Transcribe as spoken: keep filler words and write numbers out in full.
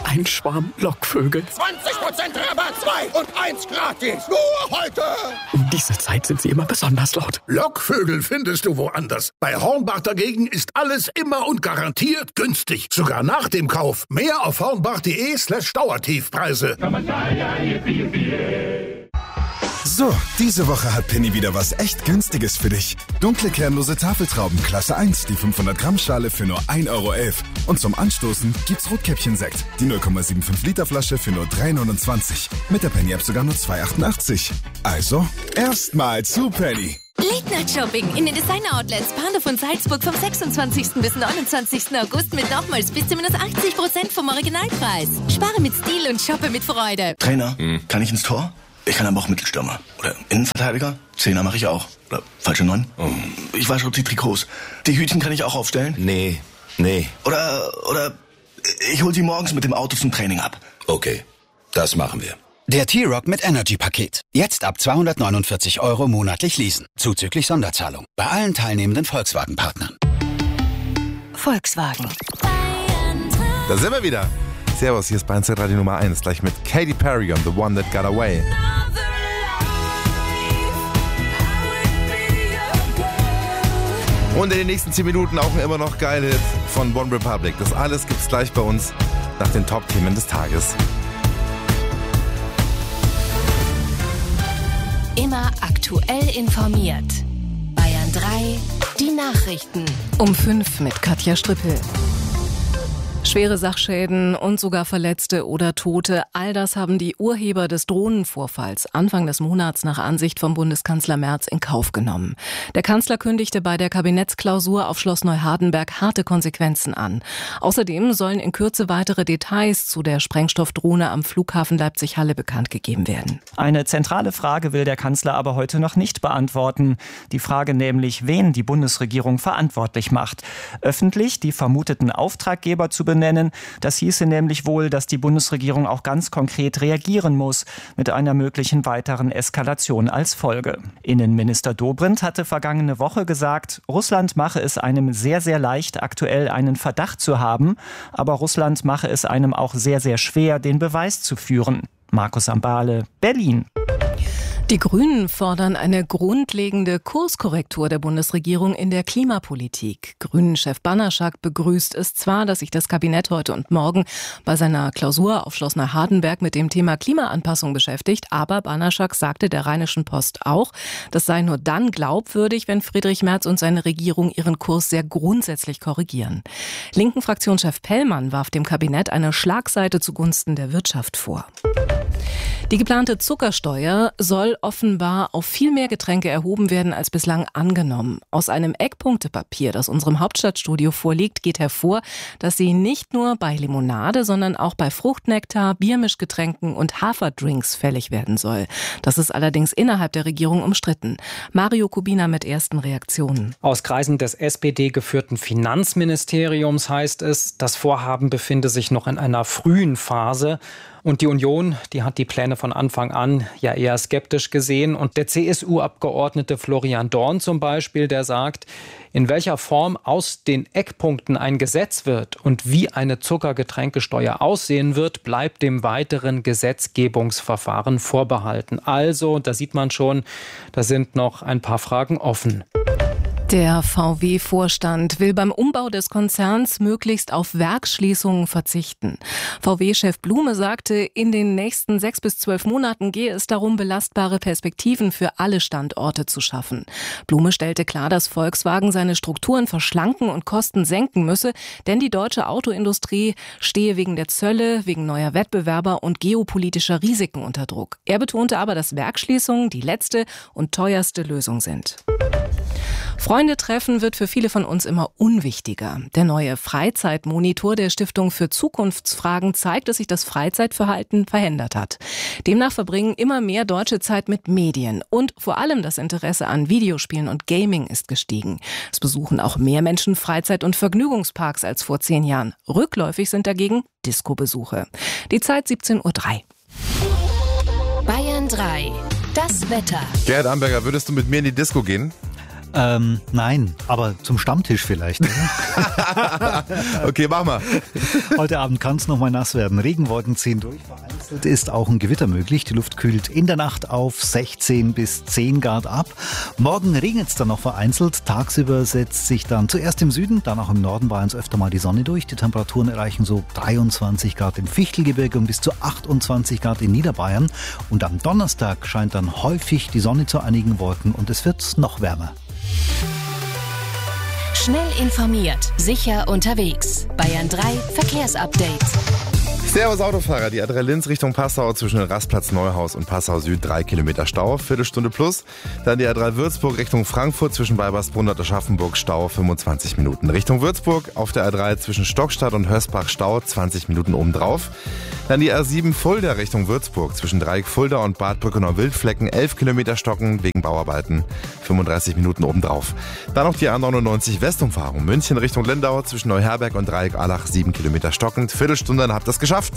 ein Schwarm Lockvögel. zwanzig Prozent Rabatt, zwei und eins gratis. Nur heute. Um diese Zeit sind sie immer besonders laut. Lockvögel findest du woanders. Bei Hornbach dagegen ist alles immer und garantiert günstig. Sogar nach dem Kauf. Mehr auf hornbach.de slash Dauertiefpreise. So, diese Woche hat Penny wieder was echt Günstiges für dich. Dunkle kernlose Tafeltrauben Klasse eins, die fünfhundert Gramm Schale für nur ein Euro elf. Und zum Anstoßen gibt's Rotkäppchen-Sekt, die null Komma fünfundsiebzig Liter Flasche für nur drei neunundzwanzig. Mit der Penny-App sogar nur zwei achtundachtzig. Also, erstmal zu Penny. Late-Night-Shopping in den Designer-Outlets Bahnhof und Salzburg vom sechsundzwanzigsten bis neunundzwanzigsten August mit nochmals bis zu minus achtzig Prozent vom Originalpreis. Spare mit Stil und shoppe mit Freude. Trainer, hm. kann ich ins Tor? Ich kann aber auch Mittelstürmer. Oder Innenverteidiger. Zehner mache ich auch. Oder falsche Neun. Oh. Ich wasche die Trikots. Die Hütchen kann ich auch aufstellen. Nee, nee. Oder, oder ich hol sie morgens mit dem Auto zum Training ab. Okay, das machen wir. Der T-Rock mit Energy-Paket. Jetzt ab zweihundertneunundvierzig Euro monatlich leasen. Zuzüglich Sonderzahlung. Bei allen teilnehmenden Volkswagen-Partnern. Volkswagen. Da sind wir wieder. Servus, hier ist Bayern Radio Nummer eins, gleich mit Katy Perry und The One That Got Away. Und in den nächsten zehn Minuten auch immer noch geile Hits von One Republic. Das alles gibt's gleich bei uns nach den Top-Themen des Tages. Immer aktuell informiert. Bayern drei, die Nachrichten. Um fünf mit Katja Strippel. Schwere Sachschäden und sogar Verletzte oder Tote, all das haben die Urheber des Drohnenvorfalls Anfang des Monats nach Ansicht vom Bundeskanzler Merz in Kauf genommen. Der Kanzler kündigte bei der Kabinettsklausur auf Schloss Neuhardenberg harte Konsequenzen an. Außerdem sollen in Kürze weitere Details zu der Sprengstoffdrohne am Flughafen Leipzig-Halle bekannt gegeben werden. Eine zentrale Frage will der Kanzler aber heute noch nicht beantworten. Die Frage nämlich, wen die Bundesregierung verantwortlich macht. Öffentlich die vermuteten Auftraggeber zu benennen, das hieße nämlich wohl, dass die Bundesregierung auch ganz konkret reagieren muss, mit einer möglichen weiteren Eskalation als Folge. Innenminister Dobrindt hatte vergangene Woche gesagt, Russland mache es einem sehr, sehr leicht, aktuell einen Verdacht zu haben, aber Russland mache es einem auch sehr, sehr schwer, den Beweis zu führen. Markus Ambale, Berlin. Die Grünen fordern eine grundlegende Kurskorrektur der Bundesregierung in der Klimapolitik. Grünen-Chef Banaschak begrüßt es zwar, dass sich das Kabinett heute und morgen bei seiner Klausur auf Schloss Neuhardenberg mit dem Thema Klimaanpassung beschäftigt, aber Banaschak sagte der Rheinischen Post auch, das sei nur dann glaubwürdig, wenn Friedrich Merz und seine Regierung ihren Kurs sehr grundsätzlich korrigieren. Linken Fraktionschef Pellmann warf dem Kabinett eine Schlagseite zugunsten der Wirtschaft vor. Die geplante Zuckersteuer soll offenbar auf viel mehr Getränke erhoben werden als bislang angenommen. Aus einem Eckpunktepapier, das unserem Hauptstadtstudio vorliegt, geht hervor, dass sie nicht nur bei Limonade, sondern auch bei Fruchtnektar, Biermischgetränken und Haferdrinks fällig werden soll. Das ist allerdings innerhalb der Regierung umstritten. Mario Kubina mit ersten Reaktionen. Aus Kreisen des S P D-geführten Finanzministeriums heißt es, das Vorhaben befinde sich noch in einer frühen Phase. Und die Union, die hat die Pläne von Anfang an ja eher skeptisch gesehen. Und der C S U-Abgeordnete Florian Dorn zum Beispiel, der sagt, in welcher Form aus den Eckpunkten ein Gesetz wird und wie eine Zuckergetränkesteuer aussehen wird, bleibt dem weiteren Gesetzgebungsverfahren vorbehalten. Also, da sieht man schon, da sind noch ein paar Fragen offen. Der V W-Vorstand will beim Umbau des Konzerns möglichst auf Werksschließungen verzichten. V W-Chef Blume sagte, in den nächsten sechs bis zwölf Monaten gehe es darum, belastbare Perspektiven für alle Standorte zu schaffen. Blume stellte klar, dass Volkswagen seine Strukturen verschlanken und Kosten senken müsse, denn die deutsche Autoindustrie stehe wegen der Zölle, wegen neuer Wettbewerber und geopolitischer Risiken unter Druck. Er betonte aber, dass Werksschließungen die letzte und teuerste Lösung sind. Freunde treffen wird für viele von uns immer unwichtiger. Der neue Freizeitmonitor der Stiftung für Zukunftsfragen zeigt, dass sich das Freizeitverhalten verändert hat. Demnach verbringen immer mehr Deutsche Zeit mit Medien und vor allem das Interesse an Videospielen und Gaming ist gestiegen. Es besuchen auch mehr Menschen Freizeit- und Vergnügungsparks als vor zehn Jahren. Rückläufig sind dagegen Disco-Besuche. Die Zeit siebzehn Uhr drei. Bayern drei. Das Wetter. Gerhard Amberger, würdest du mit mir in die Disco gehen? Ähm, nein, aber zum Stammtisch vielleicht. Okay, mach mal. Heute Abend kann es nochmal nass werden. Regenwolken ziehen durch. Vereinzelt ist auch ein Gewitter möglich. Die Luft kühlt in der Nacht auf sechzehn bis zehn Grad ab. Morgen regnet es dann noch vereinzelt. Tagsüber setzt sich dann zuerst im Süden, dann auch im Norden Bayerns öfter mal die Sonne durch. Die Temperaturen erreichen so dreiundzwanzig Grad im Fichtelgebirge und bis zu achtundzwanzig Grad in Niederbayern. Und am Donnerstag scheint dann häufig die Sonne zu einigen Wolken und es wird noch wärmer. Schnell informiert, sicher unterwegs. Bayern drei Verkehrsupdate. Servus Autofahrer, die A drei Linz Richtung Passau zwischen Rastplatz Neuhaus und Passau Süd drei Kilometer Stau, Viertelstunde plus. Dann die A drei Würzburg Richtung Frankfurt zwischen Weibersbrunn und Aschaffenburg Stau, fünfundzwanzig Minuten. Richtung Würzburg auf der A drei zwischen Stockstadt und Hösbach Stau, zwanzig Minuten obendrauf. Dann die A sieben Fulda Richtung Würzburg zwischen Dreieck Fulda und Bad Brückenau-Wildflecken, elf Kilometer Stocken wegen Bauarbeiten, fünfunddreißig Minuten obendrauf. Dann noch die A neunundneunzig Westumfahrung München Richtung Lindau zwischen Neuherberg und Dreieck Allach, sieben Kilometer stockend, Viertelstunde, dann habt ihr es geschafft.